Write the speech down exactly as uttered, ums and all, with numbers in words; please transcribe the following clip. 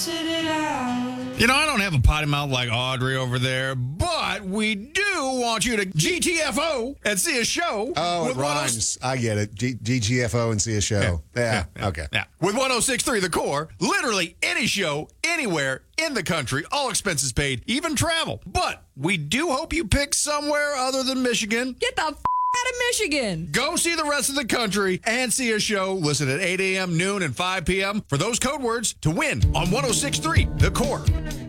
sit it out. You know, I don't have a potty mouth like Audrey over there, but we do want you to G T F O and see a show. Oh, it with one oh- rhymes. I get it. G- GGFO and see a show. Yeah. yeah, Okay. Yeah. With one oh six point three The Core, literally any show, anywhere in the country, all expenses paid, even travel. But we do hope you pick somewhere other than Michigan. Get the f- out of Michigan. Go see the rest of the country and see a show. Listen at eight a.m., noon, and five p.m. for those code words to win on one oh six point three The Core.